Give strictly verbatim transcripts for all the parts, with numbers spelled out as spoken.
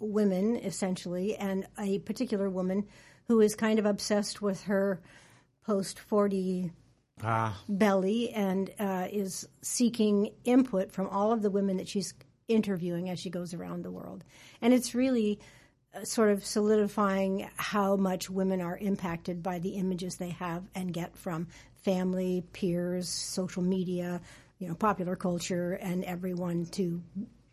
women, essentially, and a particular woman who is kind of obsessed with her post forty ah. belly and uh, is seeking input from all of the women that she's interviewing as she goes around the world. And it's really uh, sort of solidifying how much women are impacted by the images they have and get from family, peers, social media, you know, popular culture, and everyone to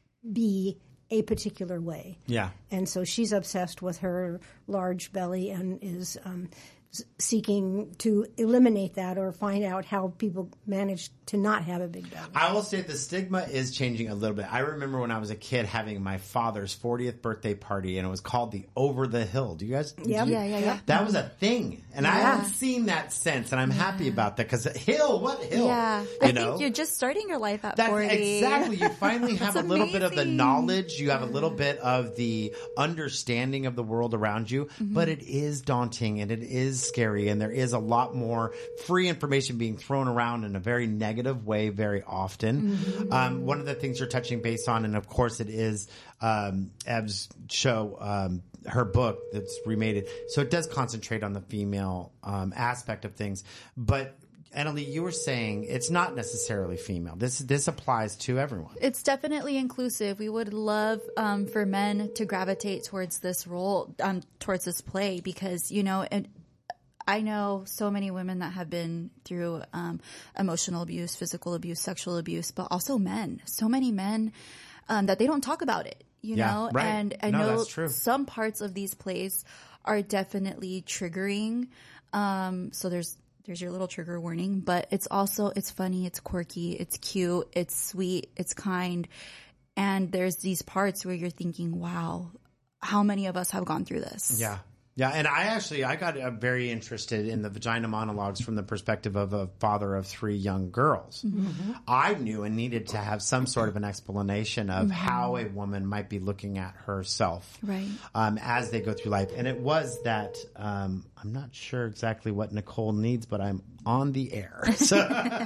be a particular way. Yeah. And so she's obsessed with her large belly and is um, seeking to eliminate that or find out how people manage to not have a big belly. I will say the stigma is changing a little bit. I remember when I was a kid having my father's fortieth birthday party, and it was called the Over the Hill. Do you guys? Yep. Yeah, yeah, yeah. That was a thing, and yeah. I haven't seen that since, and I'm yeah. happy about that because hill, what hill? Yeah, you I know? think you're just starting your life at That's forty. Exactly. You finally have a little amazing. bit of the knowledge. You have a little bit of the understanding of the world around you, mm-hmm. but it is daunting and it is scary, and there is a lot more free information being thrown around in a very negative way very often. Mm-hmm. Um, one of the things you're touching base on, and of course it is um, Ev's show, um, her book that's remade it. So it does concentrate on the female um, aspect of things. But Annalie, you were saying it's not necessarily female. This this applies to everyone. It's definitely inclusive. We would love um, for men to gravitate towards this role, um, towards this play, because, you know, and I know so many women that have been through um, emotional abuse, physical abuse, sexual abuse, but also men. So many men um, that they don't talk about it, you yeah, know? Right. And I no, know that's true. Some parts of these plays are definitely triggering. Um, so there's there's your little trigger warning, but it's also, it's funny, it's quirky, it's cute, it's sweet, it's kind. And there's these parts where you're thinking, wow, how many of us have gone through this? Yeah. Yeah, and I actually, I got uh, very interested in the vagina monologues from the perspective of a father of three young girls. Mm-hmm. I knew and needed to have some sort of an explanation of mm-hmm. how a woman might be looking at herself right. um, as they go through life. And it was that, um, I'm not sure exactly what Nicole needs, but I'm on the air. So,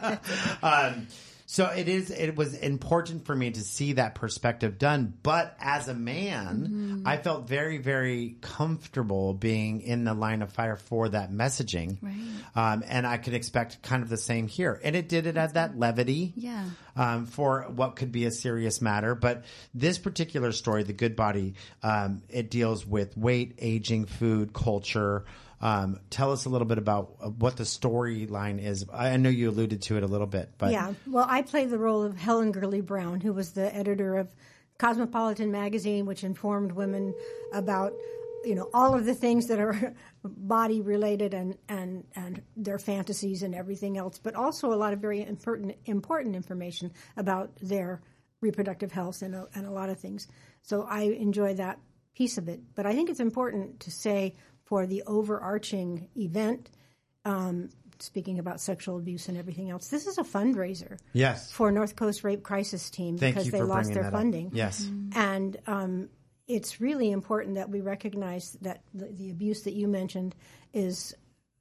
um, So it is, it was important for me to see that perspective done. But as a man, mm-hmm. I felt very, very comfortable being in the line of fire for that messaging. Right. Um, and I could expect kind of the same here. And it did it as that levity. Yeah. Um, for what could be a serious matter. But this particular story, The Good Body, um, it deals with weight, aging, food, culture. Um, tell us a little bit about what the storyline is. I know you alluded to it a little bit, but yeah. Well, I play the role of Helen Gurley Brown, who was the editor of Cosmopolitan magazine, which informed women about, you know, all of the things that are body related and, and, and their fantasies and everything else, but also a lot of very important important information about their reproductive health and a, and a lot of things. So I enjoy that piece of it. But I think it's important to say, for the overarching event, um, speaking about sexual abuse and everything else, this is a fundraiser. Yes. For North Coast Rape Crisis Team Thank because you they for lost bringing their that funding. Up. Yes. Mm-hmm. And um, it's really important that we recognize that the, the abuse that you mentioned is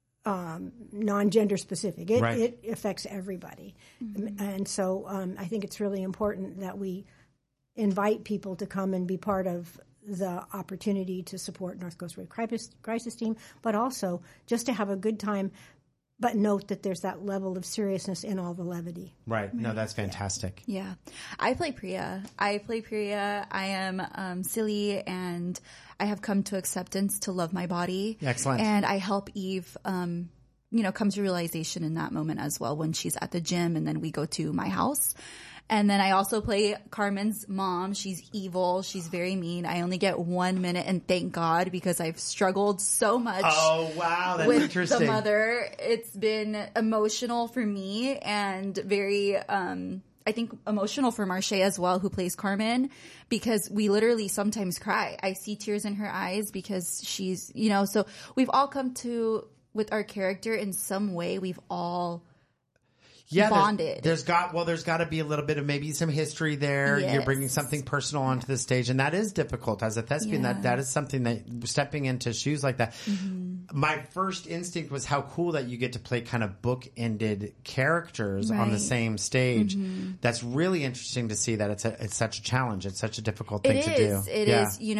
um, non-gender specific. It, right. it affects everybody. Mm-hmm. And so um, I think it's really important that we invite people to come and be part of the opportunity to support North Coast Rape Crisis, Crisis Team, but also just to have a good time, but note that there's that level of seriousness in all the levity. Right. No, that's fantastic. Yeah. I play Priya. I play Priya. I am um, silly, and I have come to acceptance to love my body. Excellent. And I help Eve, um, you know, come to realization in that moment as well when she's at the gym, and then we go to my house. And then I also play Carmen's mom. She's evil. She's very mean. I only get one minute, and thank God, because I've struggled so much. Oh, wow. That's with interesting. the mother. It's been emotional for me and very, um, I think emotional for Marche as well, who plays Carmen, because we literally sometimes cry. I see tears in her eyes because she's, you know, so we've all come to, with our character in some way, we've all Yeah, bonded. There's, there's got well, there's got to be a little bit of maybe some history there. Yes. You're bringing something personal onto the stage, and that is difficult as a thespian. Yeah. That that is something that stepping into shoes like that. Mm-hmm. My first instinct was how cool that you get to play kind of book-ended characters right. on the same stage. Mm-hmm. That's really interesting to see that it's a, it's such a challenge. It's such a difficult thing it to is. do. It yeah. is. You know.